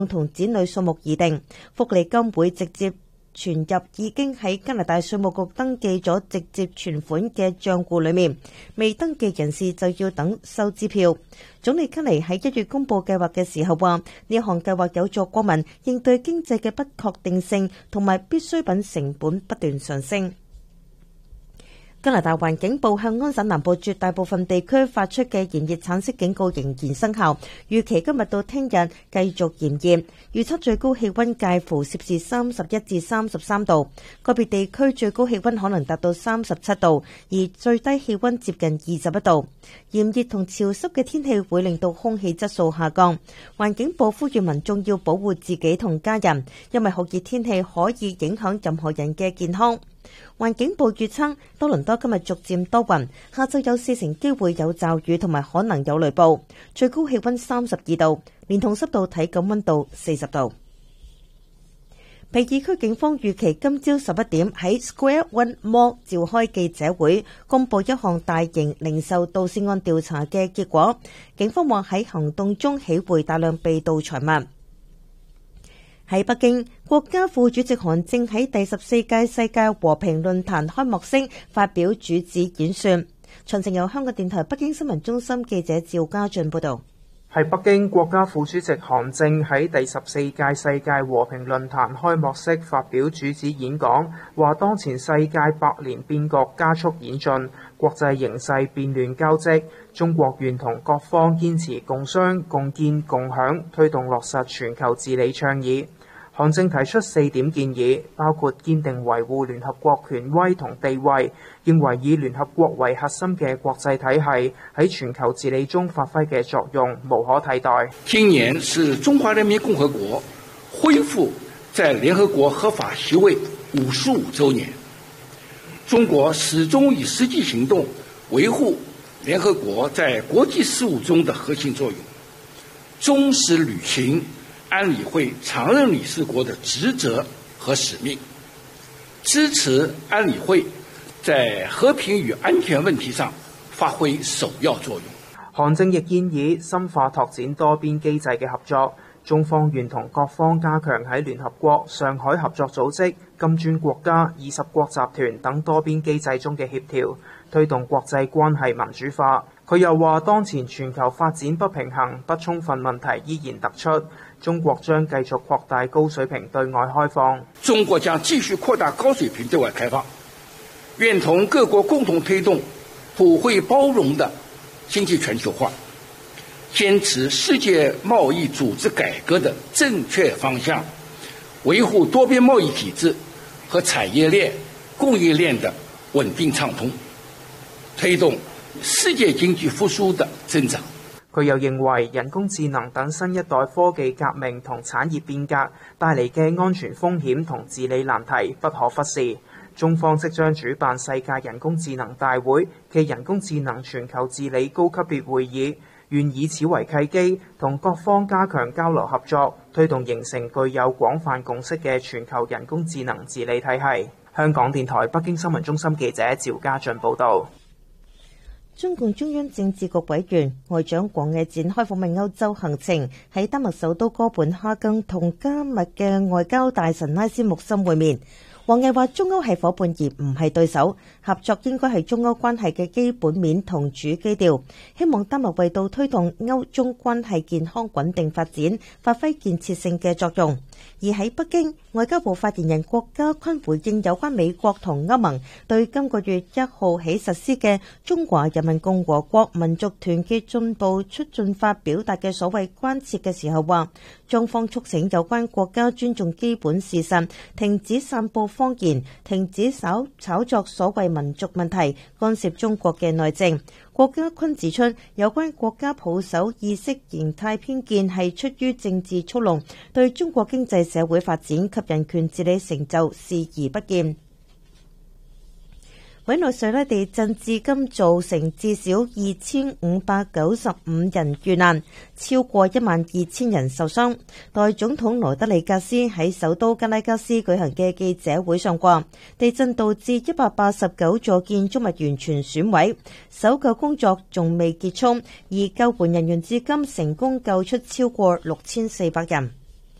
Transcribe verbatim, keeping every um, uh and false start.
同子女數目而定，福利金會直接存入已經喺加拿大稅務局登記咗直接存款嘅賬戶裏面，未登記人士就要等收支票。總理卡尼喺一月公布計劃嘅時候話，呢項計劃有助國民應對經濟嘅不確定性同埋必需品成本不斷上升。加拿大環境部向安省南部絕大部分地區發出嘅炎熱橙色警告仍然生效，預期今日到聽日繼續炎熱，預測最高氣溫介乎攝氏三十一至三十三度，個別地區最高氣溫可能達到三十七度，而最低氣溫接近二十一度。炎熱同潮濕嘅天氣會令到空氣質素下降，環境部呼籲民眾要保護自己同家人，因為酷熱天氣可以影響任何人嘅健康。環境部預測，多倫多今日逐漸多雲，下晝有四成機會有驟雨同埋可能有雷暴，最高氣溫三十二度，連同濕度體感溫度四十度。皮爾區警方預期今朝十一點喺 Square One Mall 召開記者會，公佈一項大型零售盜竊案調查嘅結果。警方話喺行動中起回大量被盜財物。喺北京，國家副主席韓正喺第十四屆世界和平論壇開幕式發表主旨演說。詳情由香港電台北京新聞中心記者趙家俊報道。 喺北京，國家副主席韓正喺第十四屆世界和平論壇開幕式發表主旨演講，話當前世界百年變局加速演進，國際形勢變亂交織，中國願同各方堅持共商、共建、共享，推動落實全球治理倡議。韓正提出四點建議，包括堅定維護聯合國權威同地位，認為以聯合國為核心嘅國際體系喺全球治理中發揮嘅作用無可替代。 今年是中華人民共和國恢復在聯合國合法席位五十五週年，中國始終以實際行動維護聯合國在國際事務中的核心作用，忠實履行安理會常任理事國的職責和使命，支持安理會在和平與安全問題上發揮首要作用。 韓正亦建議深化拓展多邊機制嘅合作，中方願同各方加強喺聯合國、上海合作組織、金磚國家、二十國集團等多邊機制中嘅協調，推動國際關係民主化。佢又話，當前全球發展不平衡、不充分問題依然突出，中國將繼續擴大高水平對外開放。 中國將繼續擴大高水平對外開放，願同各國共同推動普惠包容的經濟全球化，堅持世界貿易組織改革的正確方向，維護多邊貿易體制和產業鏈、供應鏈的穩定暢通，推動世界經濟復甦的增長。 佢又認為人工智能等新一代科技革命同產業變革帶嚟嘅安全風險同治理難題不可忽視。中方即將主辦世界人工智能大會暨人工智能全球治理高級別會議，願以此為契機，同各方加強交流合作，推動形成具有廣泛共識嘅全球人工智能治理體系。香港電台北京新聞中心記者趙家俊報道。 中共中央政治局委員外長王毅展開訪問歐洲行程，喺丹麥首都哥本哈根同加密嘅外交大臣拉斯穆森會面。王毅話：中歐係夥伴而唔係對手，合作應該係中歐關係嘅基本面同主基調。希望丹麥為到推動歐中關係健康穩定發展，發揮建設性嘅作用。而喺北京，外交部發言人郭家坤回應有關美國同歐盟對今個月一號起實施嘅中華人民共和國民族團結進步促進法表達嘅所謂關切嘅時候話，中方促請有關國家尊重基本事實，停止散佈謊言，停止炒炒作所謂民族問題，干涉中國嘅內政。郭家坤指出，有關國家保守意識形態偏見係出於政治操弄，對中國經濟社會發展及人權治理成就視而不見。委內瑞拉地震至今造成至少二千五百九十五人遇難，超過一萬二千人受傷。代總統羅德里格斯喺首都加拉加斯舉行嘅記者會上話，地震導致一百八十九座建築物完全損毀，搜救工作仲未結束，而救援人員至今成功救出超過六千四百人。